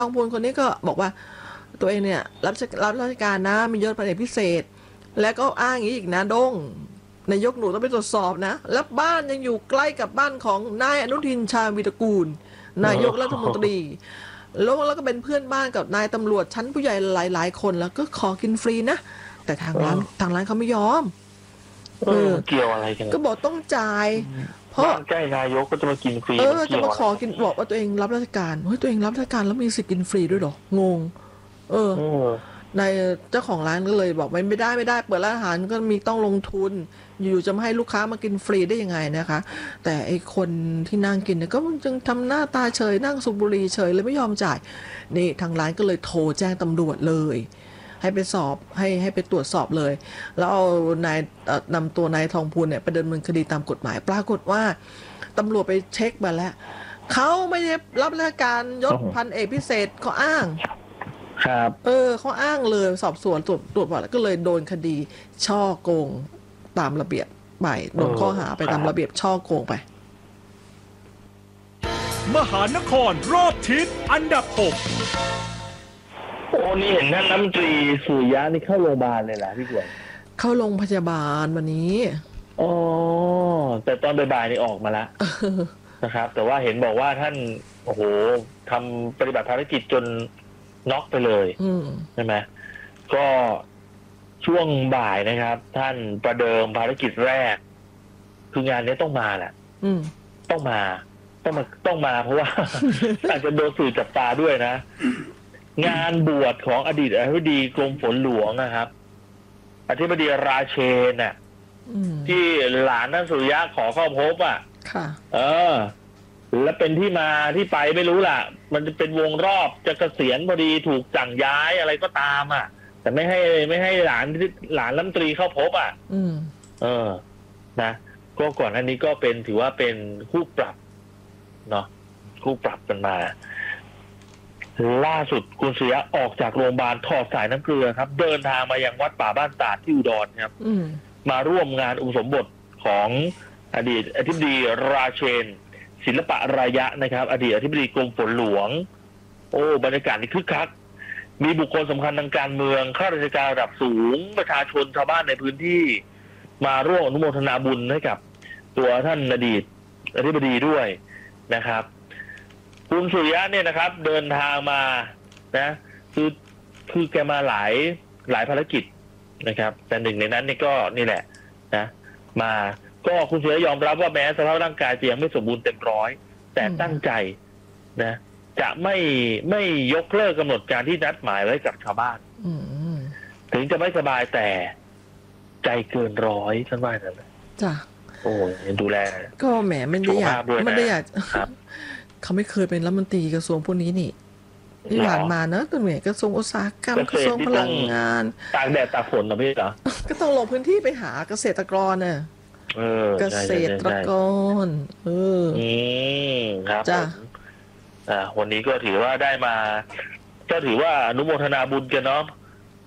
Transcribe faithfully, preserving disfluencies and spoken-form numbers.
ทองพูนคนนี้ก็บอกว่าตัวเองเนี่ยรับรับราชการนะมียศพันเอกพิเศษ แล้วก็อ้างอย่างนี้อีกนะด้งนายกหนูต้องไปตรวจสอบนะแล้วบ้านยังอยู่ใกล้กับบ้านของนายอนุทินชาญวีรกูลนายกรัฐมนตรีแล้วแล้วก็เป็นเพื่อนบ้านกับนายตำรวจชั้นผู้ใหญ่หลายๆคนแล้วก็ขอกินฟรีนะแต่ทางร้านทางร้านเขาไม่ยอมเออเกี่ยวอะไรกันก็บอกต้องจ่ายเพราะใกล้นายกก็จะมากินฟรีเออจะมาขอกินบอกว่าตัวเองรับราชการเฮ้ยตัวเองรับราชการแล้วมีสิทธิ์กินฟรีด้วยหรองงเออในเจ้าของร้านก็เลยบอกไม่ได้ไม่ได้เปิดร้านอาหารก็มีต้องลงทุนอยู่จะไม่ให้ลูกค้ามากินฟรีได้ยังไงนะคะแต่ไอคนที่นั่งกินเนี่ยก็ยังทำหน้าตาเฉยนั่งสูบบุหรี่เฉยเลยไม่ยอมจ่ายนี่ทางร้านก็เลยโทรแจ้งตำรวจเลยให้ไปสอบให้ให้ไปตรวจสอบเลยแล้วเอานายนำตัวนายทองพูนเนี่ยไปดำเนินคดีตามกฎหมายปรากฏว่าตำรวจไปเช็คมาแล้วเขาไม่ได้รับราชการยศพันเอกพิเศษเขาอ้างครับเออเขาอ้างเลยสอบสวนตรวจตรวจวัดก็เลยโดนคดีช่อโกงตามระเบียบไปโดนข้อหาไปตามระเบียบช่อโกงไปมหานครรอบทิศอันดับหกโอ้นี่เห็นท่านรัฐมนตรีสุริยะนี่เข้าโรงพยาบาลเลยล่ะพี่กวยเข้าโรงพยาบาลวันนี้อ๋อแต่ตอนบ่ายๆนี่ออกมาแล้วนะครับแต่ว่าเห็นบอกว่าท่านโอ้โหทำปฏิบัติภารกิจจนน็อกไปเลยใช่ไหมก็ช่วงบ่ายนะครับท่านประเดิมภารกิจแรกคืองานนี้ต้องมาแหละต้องมาต้องมาต้องมาเพราะว่า อาจจะโดนสื่อจับตาด้วยนะงานบวชของอดีตอธิบดีกรมฝนหลวงนะครับอธิบดีราเชนน่ะที่หลานท่านสุริยะขอเข้าพบอ่ะเออและเป็นที่มาที่ไปไม่รู้ล่ะมันจะเป็นวงรอบจะเกษียณพอดีถูกสั่งย้ายอะไรก็ตามอ่ะแต่ไม่ให้ไม่ให้หลานหลานรัฐมนตรีเข้าพบอ่ะเออนะก็ก่อนอันนี้ก็เป็นถือว่าเป็นคู่ปรับเนาะคู่ปรับกันมาล่าสุดคุณสุริยะออกจากโรงพยาบาลถอดสายน้ำเกลือครับเดินทางมายังวัดป่าบ้านตาดที่อุดรครับมาร่วมงานอุปสมบทของอดีตอธิบดีราเชนศิลปะระยะนะครับอดีตอธิบดีกรมฝนหลวงโอ้บรรยากาศนี่คึกคักมีบุคคลสำคัญทางการเมืองข้าราชการระดับสูงประชาชนชาวบ้านในพื้นที่มาร่วมอนุโมทนาบุญให้กับตัวท่านอดีตอธิบดีด้วยนะครับคุณสุริยะเนี่ยนะครับเดินทางมานะคือคือแกมาหลายหลายภารกิจนะครับแต่หนึ่งในนั้นนี่ก็นี่แหละนะมาก็คุณสุริยะยอมรับว่าแม้สภาพร่างกายจะยังไม่สมบูรณ์เต็มร้อยแต่ตั้งใจนะจะไม่ไม่ยกเลิกกำหนดการที่นัดหมายไว้กับชาวบ้านถึงจะไม่สบายแต่ใจเกินร้อยท่านว่าอย่างนั้นจ้ะโอ้ยดูแลก็แหมไม่ได้อยากไม่ได้อยากเขาไม่เคยเป็นรัฐมนตรีกระทรวงพวกนี้นี่ที่ผ่านมาเนอะตัวเหน่วยกระทรวงอุตสาหกรรมกระทรวงพลังงานตากแดดตากฝนเหรอพี่เหรอก็ต้องลงพื้นที่ไปหาเกษตรกรน่ะเกษตรกรเอออืมครับจ้ะอ่าวันนี้ก็ถือว่าได้มาก็ถือว่าอนุโมทนาบุญกันเนาะ